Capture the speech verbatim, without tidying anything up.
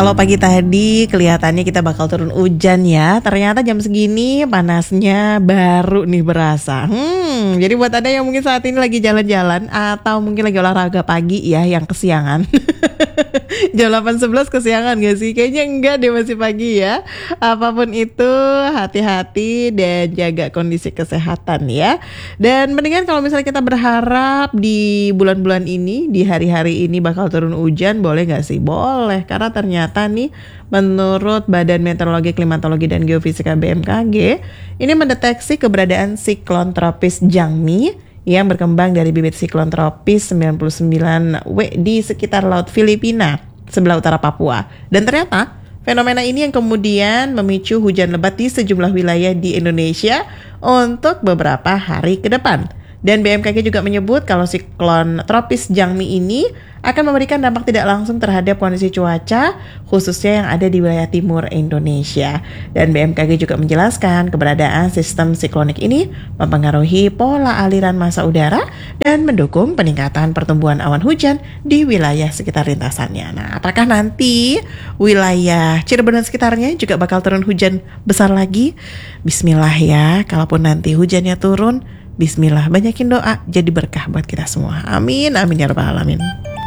Kalau pagi tadi kelihatannya kita bakal turun hujan ya, ternyata jam segini panasnya baru nih berasa. Hmm, jadi buat Anda yang mungkin saat ini lagi jalan-jalan atau mungkin lagi olahraga pagi ya yang kesiangan. Jam delapan sebelas kesiangan gak sih? Kayaknya enggak deh, masih pagi ya. Apapun itu hati-hati dan jaga kondisi kesehatan ya. Dan mendingan kalau misalnya kita berharap di bulan-bulan ini, di hari-hari ini bakal turun hujan, boleh gak sih? Boleh, karena ternyata nih menurut Badan Meteorologi, Klimatologi dan Geofisika B M K G, ini mendeteksi keberadaan siklon tropis Jangmi yang berkembang dari bibit siklon tropis sembilan puluh sembilan W di sekitar Laut Filipina sebelah utara Papua. Dan ternyata fenomena ini yang kemudian memicu hujan lebat di sejumlah wilayah di Indonesia untuk beberapa hari ke depan. Dan B M K G juga menyebut kalau siklon tropis Jangmi ini akan memberikan dampak tidak langsung terhadap kondisi cuaca, khususnya yang ada di wilayah timur Indonesia. Dan B M K G juga menjelaskan keberadaan sistem siklonik ini mempengaruhi pola aliran massa udara dan mendukung peningkatan pertumbuhan awan hujan di wilayah sekitar lintasannya. Nah, apakah nanti wilayah Cirebon dan sekitarnya juga bakal turun hujan besar lagi? Bismillah ya, kalaupun nanti hujannya turun, bismillah, banyakin doa jadi berkah buat kita semua. Amin, amin ya rabbal alamin.